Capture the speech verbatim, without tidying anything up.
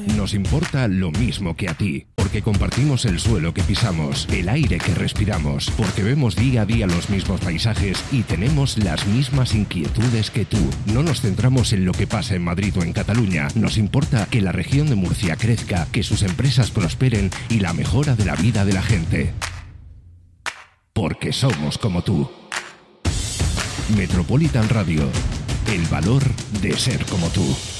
Nos importa lo mismo que a ti, porque compartimos el suelo que pisamos, el aire que respiramos, porque vemos día a día los mismos paisajes y tenemos las mismas inquietudes que tú. No nos centramos en lo que pasa en Madrid o en Cataluña. Nos importa que la región de Murcia crezca, que sus empresas prosperen y la mejora de la vida de la gente. Porque somos como tú. Metropolitan Radio. El valor de ser como tú.